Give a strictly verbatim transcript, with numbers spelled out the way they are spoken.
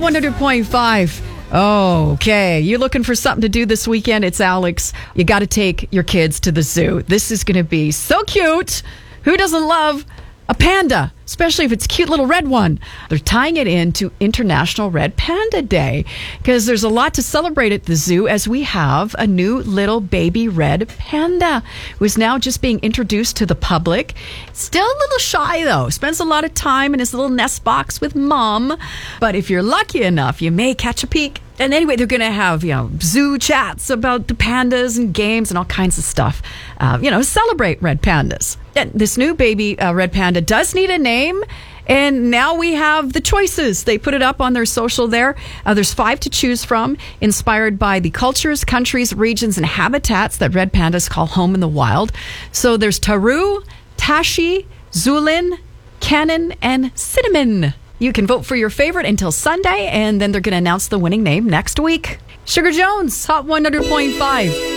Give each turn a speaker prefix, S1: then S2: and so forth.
S1: Hot one hundred point five. Oh, okay. You're looking for something to do this weekend? It's Alex. You got to take your kids to the zoo. This is going to be so cute. Who doesn't love a panda, especially if it's a cute little red one? They're tying it into International Red Panda Day because there's a lot to celebrate at the zoo as we have a new little baby red panda who is now just being introduced to the public. Still a little shy, though. Spends a lot of time in his little nest box with mom. But if you're lucky enough, you may catch a peek. And anyway, they're going to have, you know, zoo chats about the pandas and games and all kinds of stuff. Uh, you know, celebrate red pandas. And this new baby uh, red panda does need a name. And now we have the choices. They put it up on their social there. Uh, there's five to choose from, inspired by the cultures, countries, regions, and habitats that red pandas call home in the wild. So there's Taru, Tashi, Zulin, Cannon, and Cinnamon. You can vote for your favorite until Sunday, and then they're going to announce the winning name next week. Sugar Jones, Hot one hundred point five.